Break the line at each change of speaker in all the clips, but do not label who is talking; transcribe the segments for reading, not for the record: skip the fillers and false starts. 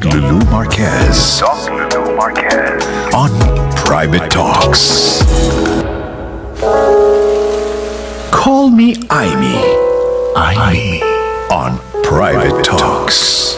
Doc Lulu Marquez. Doc Lulu Marquez. On Private Talks. Call me Aimee. Aimee. On Private Talks.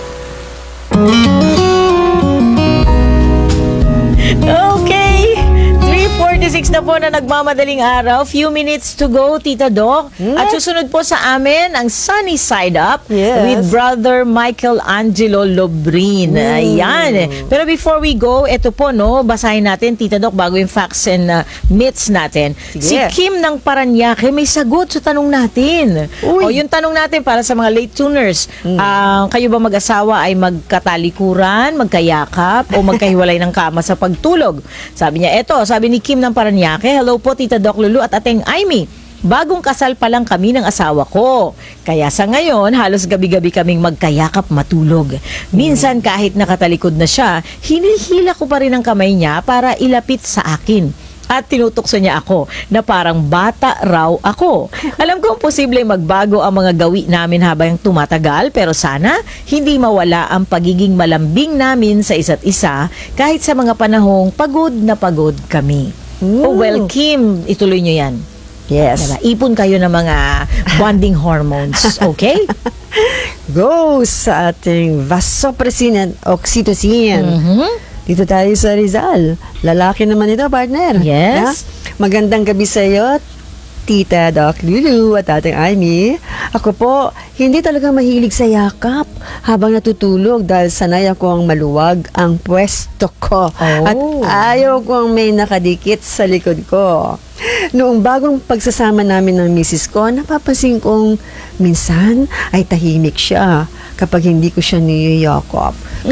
Okay, 3:46 na po na nagmamadaling araw. Few minutes to go, Tita Doc. At susunod po sa amin ang Sunny Side Up with Brother Michael Angelo Lobrin. Ayan. Pero before we go, ito po, no, basahin natin, Tita Doc, bago yung facts and myths natin.
Sige.
Si Kim ng Paranaque may sagot sa tanong natin. O yung tanong natin para sa mga late tuners, kayo ba mag-asawa ay magkatalikuran, magkayakap, o magkahiwalay ng kama sa pagtulog? Sabi niya, sabi ni Kim ng Paranaque, hello po Tita Doc Lulu at Ateng Aimee. Bagong kasal pa lang kami ng asawa ko. Kaya sa ngayon, halos gabi-gabi kaming magkayakap matulog. Minsan kahit nakatalikod na siya, hinihila ko pa rin ang kamay niya para ilapit sa akin. At tinutukso niya ako na parang bata raw ako. Alam kong posible magbago ang mga gawi namin habang tumatagal, pero sana hindi mawala ang pagiging malambing namin sa isa't isa kahit sa mga panahong pagod na pagod kami. Oh well, Kim, ituloy niyo yan.
Yes.
Diba? Ipon kayo ng mga bonding hormones, okay?
Go sa ating vasopressin and oxytocin. Dito tayo sa Rizal. Lalaki naman ito, partner.
Yes.
Magandang gabi sa iyo, Tita Doc Lulu at ating Aimee. Ako po, hindi talaga mahilig sa yakap habang natutulog dahil sanay akong maluwag ang pwesto ko. At ayaw kong may nakadikit sa likod ko. Noong bagong pagsasama namin ng misis ko, napapansin kong minsan ay tahimik siya kapag hindi ko siya niyayakap.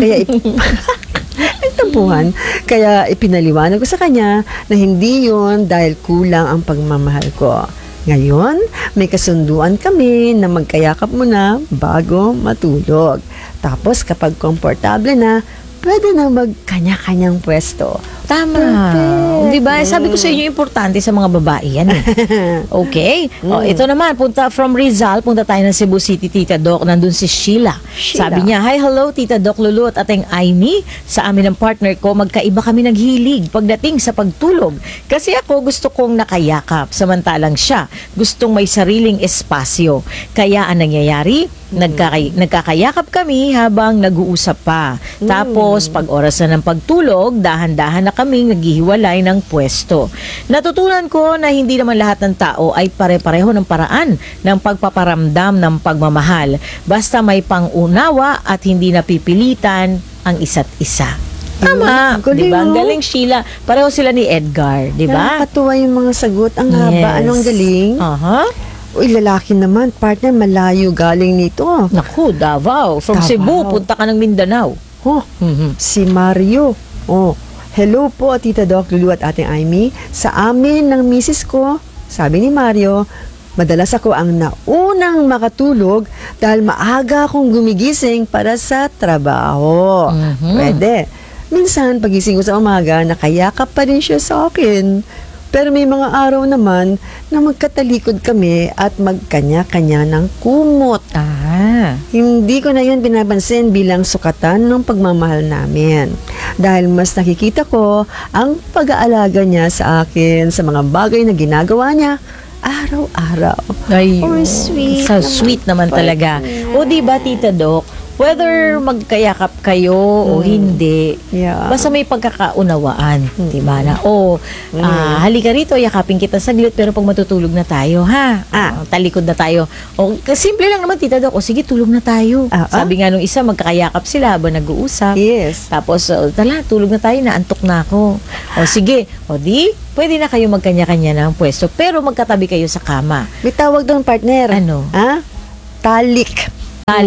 Kaya ipinaliwanag ko sa kanya na hindi yon dahil kulang ang pagmamahal ko. Ngayon, may kasunduan kami na magkayakap muna bago matulog. Tapos kapag komportable na, pwede na magkanya-kanyang pwesto.
Tama. Di ba? Sabi ko sa inyo, importante sa mga babae yan. Okay. Ito naman, from Rizal, punta tayo ng Cebu City, Tita Doc. Nandun si Sheila. Sabi niya, hi, hello, Tita Doc Lulu at Ateng Aimee. Sa amin ng partner ko, magkaiba kami naghilig pagdating sa pagtulog. Kasi ako gusto kong nakayakap, samantalang siya gustong may sariling espasyo. Kaya ang nangyayari, nagkakayakap kami habang nag-uusap pa. Tapos, pag oras na ng pagtulog, dahan-dahan na kaming naghihiwalay ng pwesto. Natutunan ko na hindi naman lahat ng tao ay pare-pareho ng paraan ng pagpaparamdam ng pagmamahal. Basta may pangunawa at hindi napipilitan ang isa't isa. Tama. Diba? Ang galing, Sheila. Pareho sila ni Edgar. Diba?
Nakakatuwa yung mga sagot. Ang haba. Anong galing? Uy, lalaki naman, partner, malayo galing nito.
Naku, Davao. From Cebu, punta ka ng Mindanao.
Si Mario. Hello po, Tita Doc Lulu at ating Aimee. Sa amin ng misis ko, sabi ni Mario, madalas ako ang naunang makatulog dahil maaga akong gumigising para sa trabaho. Pwede. Minsan, pagising ko sa umaga, nakayakap pa rin siya sa akin. Pero may mga araw naman na magkatalikod kami at magkanya-kanya ng kumot. Hindi ko na yun pinapansin bilang sukatan ng pagmamahal namin. Dahil mas nakikita ko ang pag-aalaga niya sa akin sa mga bagay na ginagawa niya araw-araw.
Ay,
sweet.
So sweet naman talaga. O diba, Tita Doc, whether magkayakap kayo o hindi, basta may pagkakaunawaan, diba na, halika rito, yakapin kita saglit, pero pag matutulog na tayo, talikod na tayo. O, simple lang naman, Tita Doc, sige, tulog na tayo. Sabi nga nung isa, magkakayakap sila habang nag-uusap. Tapos, tulog na tayo, naantok na ako. O, sige, pwede na kayo magkanya-kanya ng pwesto, pero magkatabi kayo sa kama.
May tawag doon, partner.
Ano?
Talikuran.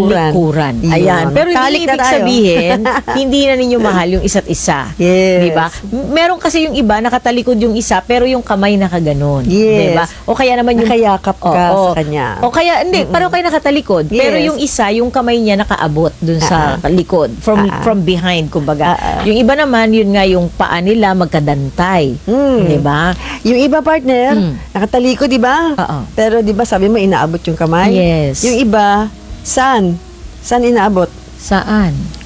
Ayan. Pero hindi ibig sabihin, hindi na ninyo mahal yung isa't isa. Diba? Meron kasi yung iba, nakatalikod yung isa, pero yung kamay nakaganon. Diba? O kaya naman yung
nakayakap ka sa kanya.
O kaya, hindi, pareho kayo nakatalikod. Pero yung isa, yung kamay niya nakaabot dun sa likod. From behind, kumbaga. Yung iba naman, yun nga, yung paa nila magkadantay. Diba?
Yung iba, partner, nakatalikod, diba? Pero diba, sabi mo, inaabot yung kamay?
Yes.
Yung iba, saan? Saan inaabot?
Saan?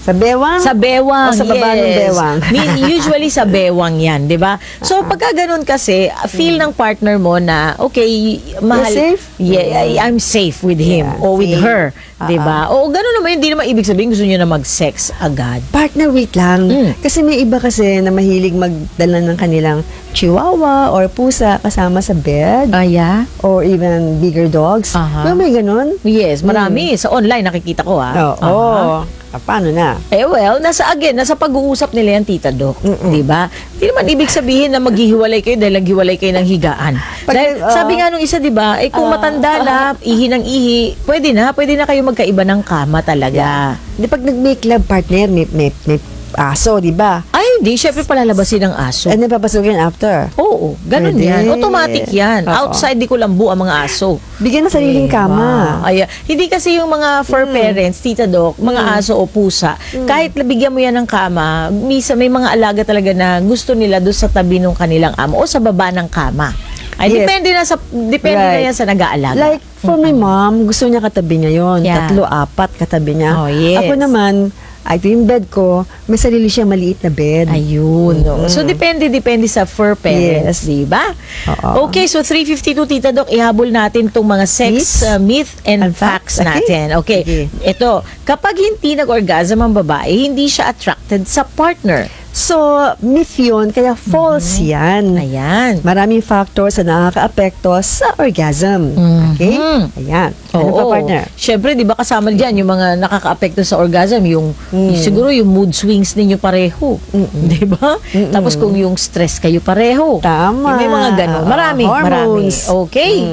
Sa bewang?
Sa bewang,
O sa baba ng bewang?
Usually sa bewang yan, di ba? So, pagka ganun kasi, feel ng partner mo na, okay, mahal.
You're safe?
Yeah, I'm safe with him
Yeah,
or with
safe.
her, di ba? O ganun naman, hindi naman ibig sabihin gusto niyo na mag-sex agad.
Partner, wait lang. Kasi may iba kasi na mahilig magdala ng kanilang chihuahua or pusa kasama sa bed.
Yeah?
Or even bigger dogs.
Aha.
May ganun?
Yes, marami. Sa online, nakikita ko,
Oo.
Aha.
Paano na?
Well, nasa pag-uusap nila yan, Tita Doc. Di ba? Hindi naman ibig sabihin na maghihiwalay kayo dahil naghiwalay kayo ng higaan. Dahil, sabi nga nung isa, di ba, kung matanda na, ihi ng ihi, pwede na kayo magkaiba ng kama talaga.
Di pag nag-make love partner, may aso, di ba?
Ay, hindi. Syempre palalabasin ng aso.
And then papasukin after.
Oo, ganun
Pwede.
yan. Automatic yan.
Oo.
Outside, di ko lambu ang mga aso.
Bigyan ng sariling kama.
Ay, hindi kasi yung mga fur parents, Tita Doc, mga aso o pusa, kahit nabigyan mo yan ng kama, misa may mga alaga talaga na gusto nila doon sa tabi ng kanilang amo o sa baba ng kama. Ay,
Yes.
depende na
Right.
yan sa nag-aalaga.
Like, for my mom, gusto niya katabi niya yon.
Yeah.
3, 4 katabi niya.
Oh, yes.
Ako naman, yung bed ko, may sarili siyang maliit na bed.
Ayun. No? So, depende sa fur parents,
Yes.
di ba?
Oo.
Okay, so 352, Tita Doc, ihabol natin itong mga sex myth and facts
Okay.
natin. Okay.
Sige.
Ito, kapag hindi nag-orgasm ang babae, hindi siya attracted sa partner.
So, myth yun, kaya false yan.
Ayan.
Maraming factors na nakaka-apekto sa orgasm. Okay? Ayan. Ano pa, partner?
Siyempre, di ba kasama dyan yung mga nakaka-apekto sa orgasm, yung siguro yung mood swings ninyo pareho. Di ba? Tapos kung yung stress kayo pareho.
Tama.
May mga ganon. Marami.
Hormones.
Okay.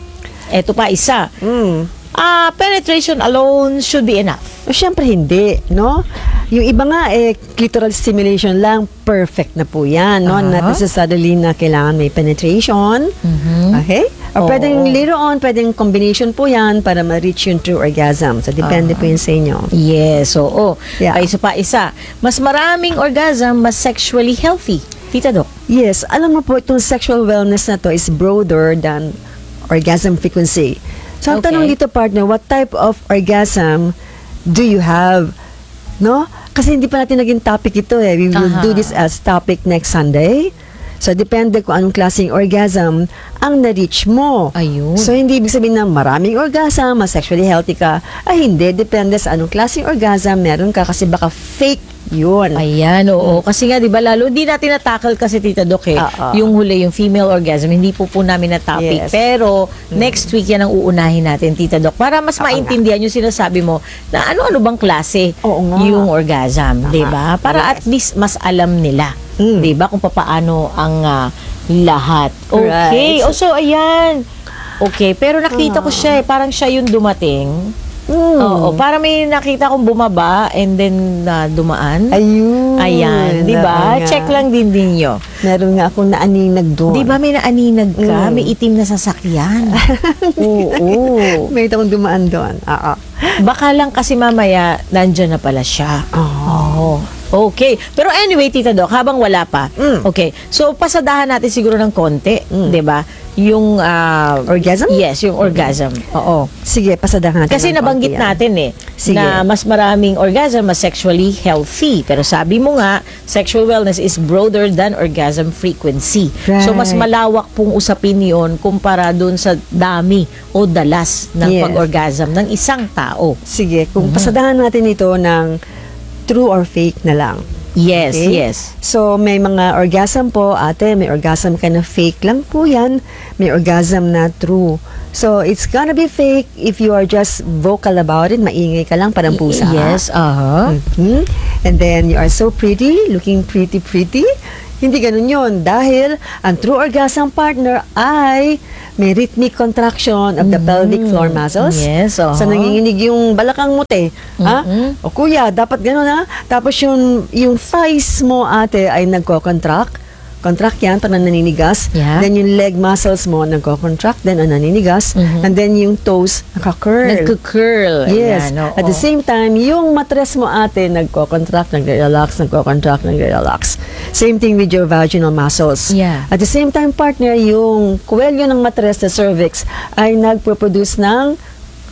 Eto pa isa.
Mm.
Penetration alone should be enough.
O, syempre hindi, no? Yung iba nga, clitoral stimulation lang, perfect na po yan, no? Not necessarily na kailangan may penetration. Okay? O pwedeng later on, pwedeng combination po yan para ma-reach yung true orgasm. So, depende po yun sa inyo.
Yes, oo.
Yeah.
Ay, isa pa isa. Mas maraming orgasm, mas sexually healthy. Tita Doc.
Yes, alam mo po, itong sexual wellness na to is broader than orgasm frequency. So, ang
Okay.
tanong dito, partner, what type of orgasm do you have? No? Kasi hindi pa natin naging topic ito eh. We will do this as topic next Sunday. So, depende kung anong klaseng orgasm ang na-reach mo.
Ayun.
So, hindi ibig sabihin na maraming orgasm, mas sexually healthy ka. Ay, hindi. Depende sa anong klaseng orgasm meron ka kasi baka fake yun.
Ayan, oo. Kasi nga, di ba, lalo, hindi natin na-tackle kasi, Tita Doc, yung huli, yung female orgasm, hindi po namin na topic.
Yes.
Pero, next week yan ang uunahin natin, Tita Doc, para mas maintindihan yung sinasabi mo na ano-ano bang klase
Oo nga.
yung orgasm, di ba? Para at least mas alam nila, di ba, kung paano ang lahat. Okay.
Right.
So, ayan. Okay, pero nakita ko siya, parang siya yung dumating. Oo, para may nakita kong bumaba and then dumaan.
Ayun.
Ayan, di ba?
Oo nga.
Check lang din ninyo.
Meron nga akong naaninag doon.
Di ba may naaninag ka? May itim na sasakyan. Oo.
May itong dumaan doon. Oo.
Baka lang kasi mamaya, nandyan na pala siya. Oo. Okay. Pero anyway, Tita Doc, habang wala pa. Okay. So, pasadahan natin siguro ng konti. Di ba? Yung
Orgasm?
Yes, yung orgasm. Oo.
Sige, pasadahan natin.
Kasi
ng
nabanggit
konti yan.
natin
Sige.
na mas maraming orgasm, mas sexually healthy. Pero sabi mo nga, sexual wellness is broader than orgasm frequency. So mas
Right.
malawak pong usapin yon kumpara dun sa dami o dalas ng
Yes.
pag-orgasm ng isang tao.
Sige, kung pasadahan natin ito ng true or fake na lang.
Yes,
Okay?
yes.
So, may mga orgasm po, ate, may orgasm ka na fake lang po yan. May orgasm na true. So, it's gonna be fake if you are just vocal about it. Maingay ka lang, parang pusa.
Yes,
Mhm. And then, you are so pretty, looking pretty. Hindi ganun yun. Dahil, ang true orgasm partner ay may rhythmic contraction of the pelvic floor muscles.
Yes,
So, nanginginig yung balakang mo, te. Ha? O kuya, dapat ganun ha. Tapos yung thighs mo, ate, ay nagko-contract. Contract yan, parang naninigas.
Yeah.
Then yung leg muscles mo, nagko-contract, then naninigas. And then yung toes, naka-curl.
Nagko-curl.
Yes.
Ayan, oo.
At the same time, yung matres mo ate, nagko-contract, nagre-relax, nagko-contract, nagre-relax. Same thing with your vaginal muscles.
Yeah.
At the same time, partner, yung kuwelyo ng matres, the cervix, ay nagpo-produce ng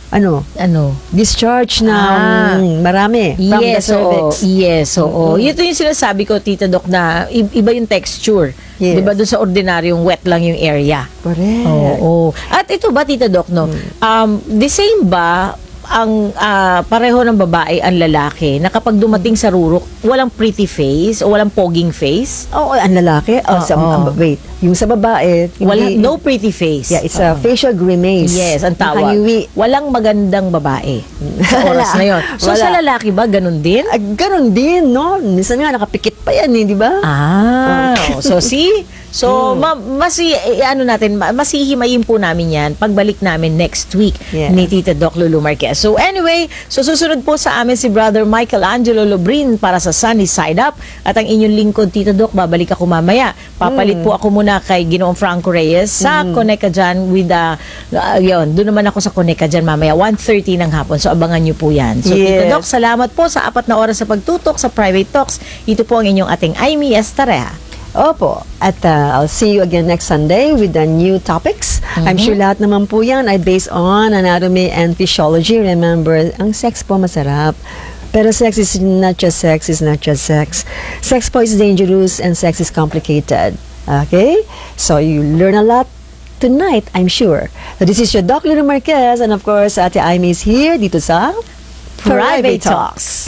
discharge na marami from the
Yes, oo.
cervix.
Yes, oo. Ito yung sinasabi ko, Tita Doc, na iba yung texture.
Yes.
Diba doon sa ordinaryong wet lang yung area?
Correct.
Oo. At ito ba, Tita Doc, no? The same ba ang pareho ng babae ang lalaki na kapag dumating sa rurok, walang pretty face o walang poging face?
Oo, ang lalaki. Wait, yung sa babae,
No pretty face.
Yeah, it's a facial grimace.
Yes, ang tawag.
Nakayuwi.
Walang magandang babae sa oras na yun. So
Wala.
sa lalaki ba, ganun din?
Ganon din, no? Minsan nga, nakapikit pa yan, di ba?
So see? So, masihimayin po namin yan pagbalik namin next week
Yeah.
ni Tita Doc Lulu Marquez. So anyway, susunod po sa amin si Brother Michelangelo Lobrin para sa Sunny Side Up. At ang inyong lingkod, Tita Doc, babalik ako mamaya. Papalit po ako muna kay Ginoong Franco Reyes sa Koneka dyan with yun, doon naman ako sa Koneka dyan mamaya, 1:30 ng hapon. So abangan nyo po yan. So Tita
Yes.
Doc, salamat po sa 4 na oras sa pagtutok sa Private Talks. Ito po ang inyong ating Aimee Estareja.
Opo. At I'll see you again next Sunday with the new topics. I'm sure lahat naman po yan ay based on anatomy and physiology. Remember, ang sex po masarap. Pero sex is not just sex, is not just sex. Sex po is dangerous and sex is complicated. Okay? So you learn a lot tonight, I'm sure. So this is your Doc Lulu Marquez, and of course, Ate Aimee is here dito sa
Private Talks.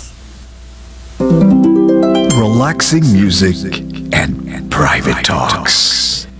Relaxing music and private talks.